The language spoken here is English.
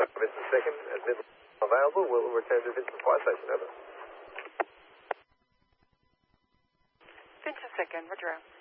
Vincent 2nd, and Vincent available. We'll return to Vincent Fire Station. Over. Vincent 2nd, roger.